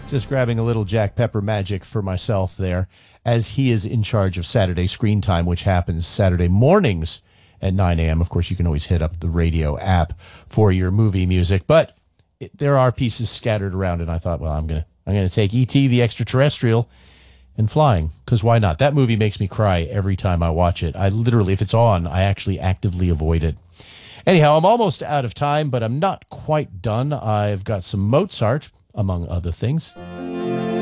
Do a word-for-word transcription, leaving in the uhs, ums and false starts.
Just grabbing a little Jack Pepper magic for myself there, as he is in charge of Saturday Screen Time, which happens Saturday mornings at nine a.m. Of course, you can always hit up the radio app for your movie music, but it, there are pieces scattered around, and I thought, well, I'm gonna I'm gonna take E T the Extraterrestrial and Flying, because why not? That movie makes me cry every time I watch it. I literally, if it's on, I actually actively avoid it. Anyhow, I'm almost out of time, but I'm not quite done. I've got some Mozart, among other things.